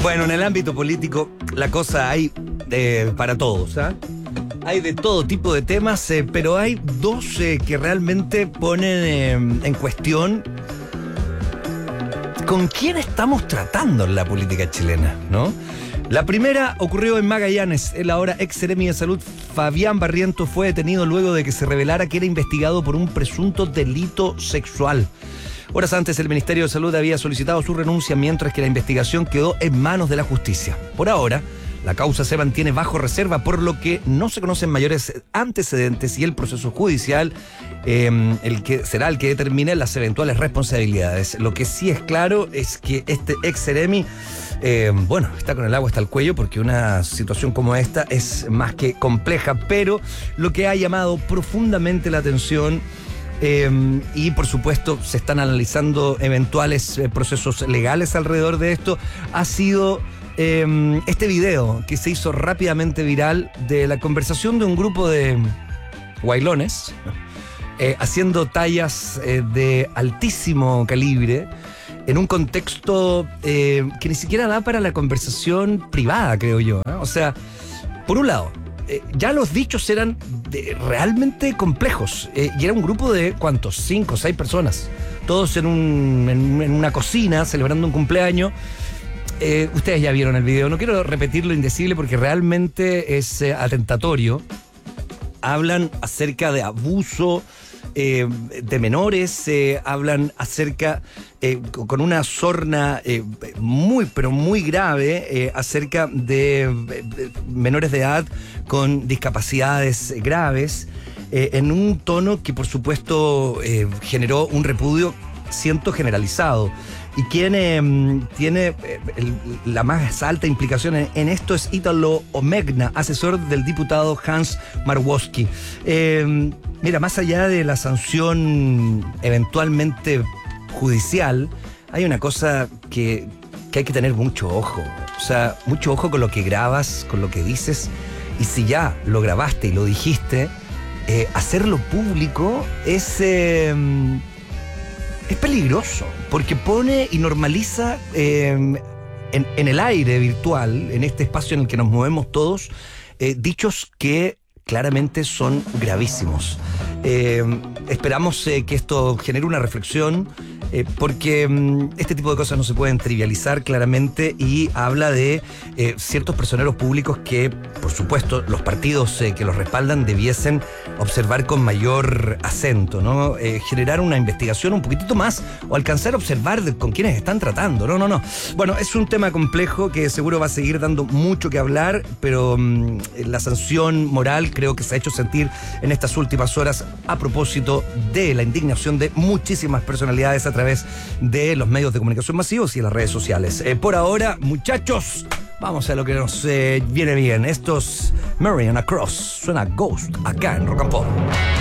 Bueno, en el ámbito político la cosa hay para todos, ¿ah? Hay de todo tipo de temas, pero hay dos que realmente ponen en cuestión con quién estamos tratando en la política chilena, ¿no? La primera ocurrió en Magallanes. El ahora ex seremi de salud Fabián Barrientos fue detenido luego de que se revelara que era investigado por un presunto delito sexual. Horas antes, el Ministerio de Salud había solicitado su renuncia, mientras que la investigación quedó en manos de la justicia. Por ahora, la causa se mantiene bajo reserva, por lo que no se conocen mayores antecedentes y el proceso judicial será el que determine las eventuales responsabilidades. Lo que sí es claro es que este ex seremi está con el agua hasta el cuello, porque una situación como esta es más que compleja, pero lo que ha llamado profundamente la atención y por supuesto se están analizando eventuales procesos legales alrededor de esto, ha sido este video que se hizo rápidamente viral de la conversación de un grupo de guaylones haciendo tallas de altísimo calibre en un contexto que ni siquiera da para la conversación privada, creo yo, ¿eh? O sea, por un lado, ya los dichos eran realmente complejos, y era un grupo de, ¿cuántos? 5 o 6 personas, todos en una cocina celebrando un cumpleaños. Ustedes ya vieron el video, no quiero repetir lo indecible porque realmente es atentatorio. Hablan acerca de abuso de menores, hablan acerca, con una sorna muy, pero muy grave, acerca de menores de edad con discapacidades graves, en un tono que por supuesto generó un repudio, siento, generalizado. Y quien tiene la más alta implicación en esto es Ítalo Omegna, asesor del diputado Hans Marwowski. Mira, más allá de la sanción eventualmente judicial, hay una cosa que hay que tener mucho ojo. O sea, mucho ojo con lo que grabas, con lo que dices. Y si ya lo grabaste y lo dijiste, hacerlo público es peligroso, porque pone y normaliza en el aire virtual, en este espacio en el que nos movemos todos, dichos que claramente son gravísimos. Esperamos que esto genere una reflexión, porque este tipo de cosas no se pueden trivializar claramente, y habla de ciertos personeros públicos que, por supuesto, los partidos que los respaldan debiesen observar con mayor acento, ¿no? Generar una investigación un poquitito más, o alcanzar a observar con quiénes están tratando. No. Bueno, es un tema complejo que seguro va a seguir dando mucho que hablar, pero la sanción moral creo que se ha hecho sentir en estas últimas horas a propósito de la indignación de muchísimas personalidades a través de los medios de comunicación masivos y las redes sociales. Por ahora, muchachos, vamos a lo que nos viene bien. Esto es Mariana Cross, suena Ghost acá en Rock and Pop.